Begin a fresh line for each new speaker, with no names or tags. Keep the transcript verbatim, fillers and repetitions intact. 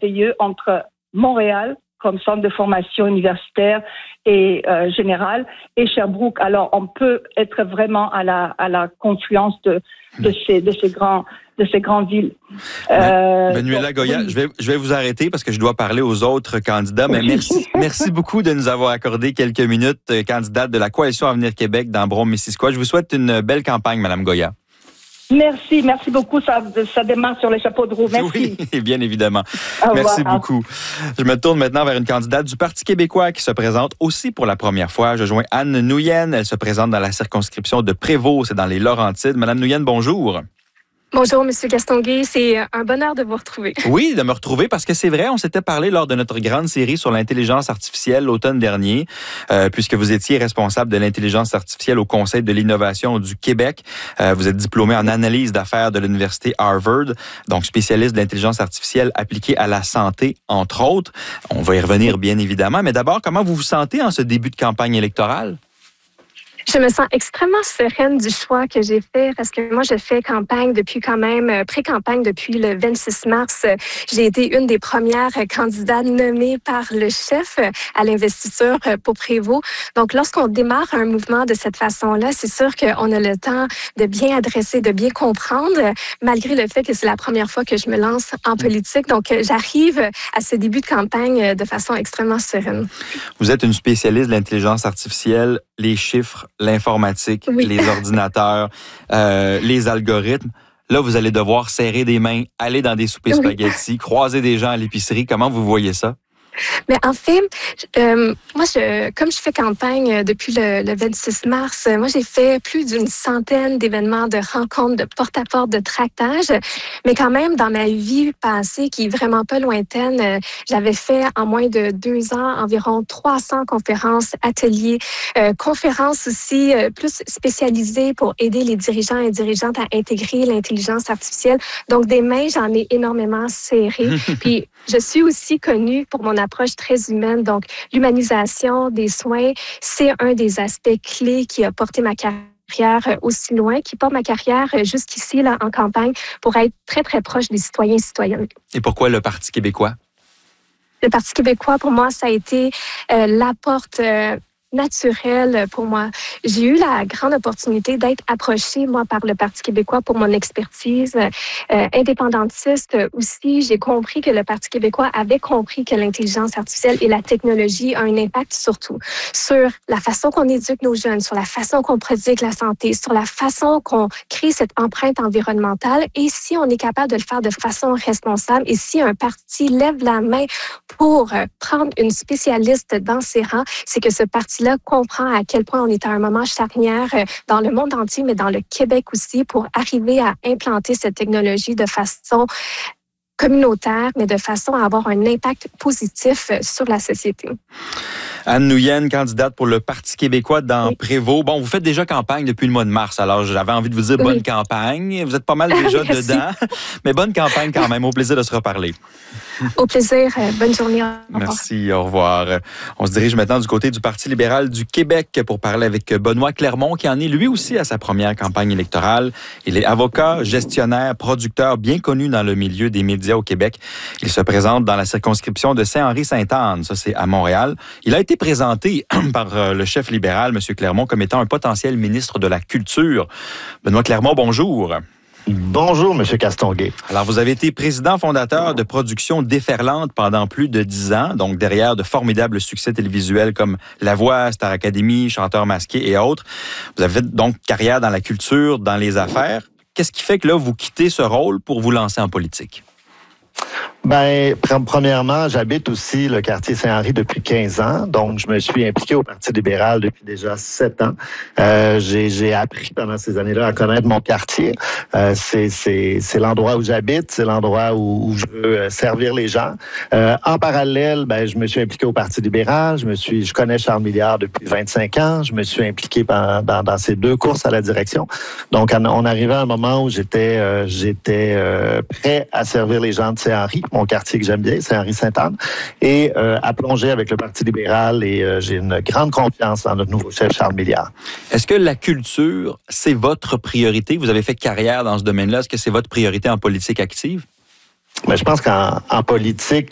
merveilleux entre Montréal, comme centre de formation universitaire et euh, générale, et Sherbrooke. Alors, on peut être vraiment à la à la confluence de de ces de ces grands de ces grandes villes.
Euh, Manuela Goya, oui. je vais je vais vous arrêter parce que je dois parler aux autres candidats. Mais merci merci beaucoup de nous avoir accordé quelques minutes, candidate de la Coalition Avenir Québec dans Brome-Missisquoi. Je vous souhaite une belle campagne, Madame Goya.
Merci, merci beaucoup. Ça, ça démarre sur les chapeaux de roue. Merci.
Oui, bien évidemment. Merci beaucoup. Je me tourne maintenant vers une candidate du Parti québécois qui se présente aussi pour la première fois. Je joins Anne Nouyen. Elle se présente dans la circonscription de Prévost, c'est dans les Laurentides. Madame Nouyen, bonjour.
Bonjour, M. Castonguay. C'est un bonheur de vous retrouver.
Oui, de me retrouver parce que c'est vrai, on s'était parlé lors de notre grande série sur l'intelligence artificielle l'automne dernier, euh, puisque vous étiez responsable de l'intelligence artificielle au Conseil de l'innovation du Québec. Euh, vous êtes diplômé en analyse d'affaires de l'Université Harvard, donc spécialiste de l'intelligence artificielle appliquée à la santé, entre autres. On va y revenir, bien évidemment. Mais d'abord, comment vous vous sentez en ce début de campagne électorale?
Je me sens extrêmement sereine du choix que j'ai fait parce que moi, je fais campagne depuis quand même, pré-campagne depuis le vingt-six mars. J'ai été une des premières candidates nommées par le chef à l'investiture pour Prévost. Donc, lorsqu'on démarre un mouvement de cette façon-là, c'est sûr qu'on a le temps de bien adresser, de bien comprendre, malgré le fait que c'est la première fois que je me lance en politique. Donc, j'arrive à ce début de campagne de façon extrêmement sereine.
Vous êtes une spécialiste de l'intelligence artificielle, les chiffres, l'informatique, oui. les ordinateurs, euh, les algorithmes. Là, vous allez devoir serrer des mains, aller dans des soupers spaghettis, oui. croiser des gens à l'épicerie. Comment vous voyez ça?
Mais en fait, euh, moi, je, comme je fais campagne depuis le, le vingt-six mars, moi, j'ai fait plus d'une centaine d'événements de rencontres, de porte-à-porte, de tractage. Mais quand même, dans ma vie passée, qui est vraiment pas lointaine, j'avais fait en moins de deux ans environ trois cents conférences, ateliers, euh, conférences aussi euh, plus spécialisées pour aider les dirigeants et dirigeantes à intégrer l'intelligence artificielle. Donc, des mains, j'en ai énormément serré. Puis, je suis aussi connue pour mon approche très humaine. Donc, l'humanisation des soins, c'est un des aspects clés qui a porté ma carrière aussi loin, qui porte ma carrière jusqu'ici là, en campagne pour être très, très proche des citoyens et citoyennes.
Et pourquoi le Parti québécois?
Le Parti québécois, pour moi, ça a été euh, la porte... Euh, naturel pour moi. J'ai eu la grande opportunité d'être approchée, moi, par le Parti québécois pour mon expertise euh, indépendantiste aussi. J'ai compris que le Parti québécois avait compris que l'intelligence artificielle et la technologie ont un impact surtout sur la façon qu'on éduque nos jeunes, sur la façon qu'on pratique la santé, sur la façon qu'on crée cette empreinte environnementale. Et si on est capable de le faire de façon responsable et si un parti lève la main pour prendre une spécialiste dans ses rangs, c'est que ce parti là comprend à quel point on est à un moment charnière dans le monde entier, mais dans le Québec aussi, pour arriver à implanter cette technologie de façon communautaire, mais de façon à avoir un impact positif sur la société.
Anne Nouyen, candidate pour le Parti québécois dans oui. Prévost. Bon, vous faites déjà campagne depuis le mois de mars, alors j'avais envie de vous dire bonne oui. campagne. Vous êtes pas mal déjà dedans, mais bonne campagne quand même. Au plaisir de se reparler.
Au plaisir. Bonne journée. Au revoir.
Merci. Au revoir. On se dirige maintenant du côté du Parti libéral du Québec pour parler avec Benoît Clermont, qui en est lui aussi à sa première campagne électorale. Il est avocat, gestionnaire, producteur bien connu dans le milieu des médias au Québec. Il se présente dans la circonscription de Saint-Henri-Sainte-Anne. Ça, c'est à Montréal. Il a été présenté par le chef libéral, M. Clermont, comme étant un potentiel ministre de la Culture. Benoît Clermont, bonjour.
Bonjour, M. Castonguay.
Alors, vous avez été président fondateur de Productions Déferlantes pendant plus de dix ans, donc derrière de formidables succès télévisuels comme La Voix, Star Academy, Chanteur masqué et autres. Vous avez fait donc carrière dans la culture, dans les affaires. Qu'est-ce qui fait que là, vous quittez ce rôle pour vous lancer en politique?
Ben, premièrement, j'habite aussi le quartier Saint-Henri depuis quinze ans, donc je me suis impliqué au Parti libéral depuis déjà sept ans. Euh, j'ai, j'ai appris pendant ces années-là à connaître mon quartier. Euh, c'est, c'est, c'est l'endroit où j'habite, c'est l'endroit où, où je veux servir les gens. Euh, en parallèle, ben, je me suis impliqué au Parti libéral. Je me suis, je connais Charles Milliard depuis vingt-cinq ans. Je me suis impliqué dans, dans, dans ces deux courses à la direction. Donc, on arrivait à un moment où j'étais, euh, j'étais euh, prêt à servir les gens de Saint-Henri, mon quartier que j'aime bien, Saint-Henri-Sainte-Anne, et euh, à plonger avec le Parti libéral. Et euh, j'ai une grande confiance dans notre nouveau chef, Charles Milliard.
Est-ce que la culture, c'est votre priorité? Vous avez fait carrière dans ce domaine-là. Est-ce que c'est votre priorité en politique active?
Mais je pense qu'en en politique,